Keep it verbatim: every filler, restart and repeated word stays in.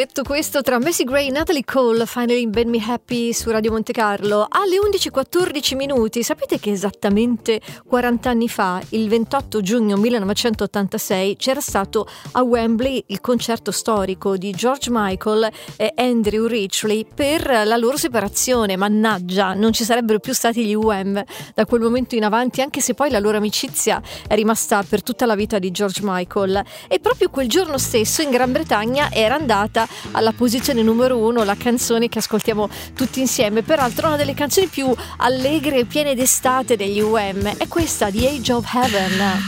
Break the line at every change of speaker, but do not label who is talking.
duetto questo tra Macy Gray e Natalie Cole, Finally Made Me Happy su Radio Monte Carlo. Alle undici e quattordici minuti, sapete che esattamente quaranta anni fa, il ventotto giugno millenovecentottantasei, c'era stato a Wembley il concerto storico di George Michael e Andrew Ridgeley per la loro separazione. Mannaggia, non ci sarebbero più stati gli U M da quel momento in avanti, anche se poi la loro amicizia è rimasta per tutta la vita di George Michael. E proprio quel giorno stesso in Gran Bretagna era andata alla posizione numero uno la canzone che ascoltiamo tutti insieme, peraltro una delle canzoni più allegre e piene d'estate degli U M, è questa, The Age of Heaven.